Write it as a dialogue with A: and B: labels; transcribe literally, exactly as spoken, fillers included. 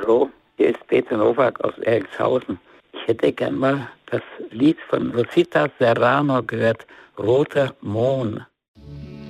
A: Hallo, hier ist Peter Nowak aus Erikshausen. Ich hätte gern mal das Lied von Rosita Serrano gehört, Roter Mohn.